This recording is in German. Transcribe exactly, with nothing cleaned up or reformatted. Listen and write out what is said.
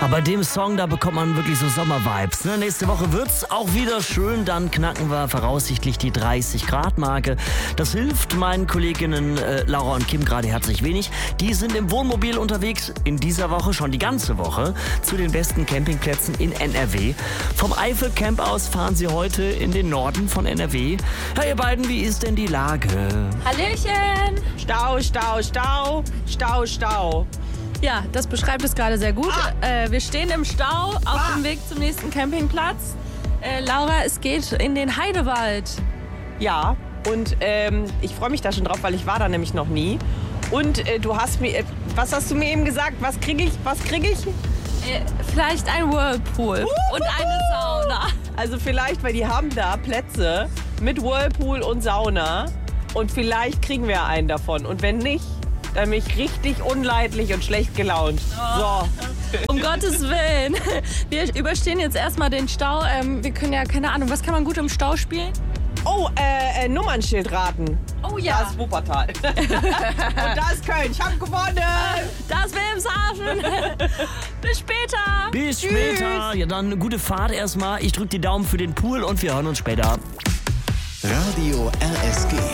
Aber bei dem Song, da bekommt man wirklich so Sommer-Vibes. Ne? Nächste Woche wird's auch wieder schön. Dann knacken wir voraussichtlich die dreißig Grad Marke. Das hilft meinen Kolleginnen äh, Laura und Kim gerade herzlich wenig. Die sind im Wohnmobil unterwegs in dieser Woche, schon die ganze Woche, zu den besten Campingplätzen in N R W. Vom Eifel-Camp aus fahren sie heute in den Norden von N R W. Ja, ihr beiden, wie ist denn die Lage? Hallöchen! Stau, Stau, Stau, Stau, Stau. Ja, das beschreibt es gerade sehr gut. Ah. Äh, wir stehen im Stau auf ah. dem Weg zum nächsten Campingplatz. Äh, Laura, es geht in den Heidewald. Ja, und ähm, ich freue mich da schon drauf, weil ich war da nämlich noch nie. Und äh, du hast mir, äh, was hast du mir eben gesagt? Was kriege ich? Was kriege ich? Äh, vielleicht ein Whirlpool uh, und eine Sauna. Also vielleicht, weil die haben da Plätze mit Whirlpool und Sauna. Und vielleicht kriegen wir einen davon. Und wenn nicht, dann bin ich richtig unleidlich und schlecht gelaunt. Oh. So. Um Gottes Willen. Wir überstehen jetzt erstmal den Stau. Ähm, wir können ja, keine Ahnung, was kann man gut im Stau spielen? Oh, äh, äh Nummernschild raten. Oh ja. Da ist Wuppertal. Und da ist Köln. Ich hab gewonnen. Da ist Wilhelmshaven. Bis später. Bis Tschüss. später. Ja, dann gute Fahrt erstmal. Ich drück die Daumen für den Pool und wir hören uns später. Radio R S G.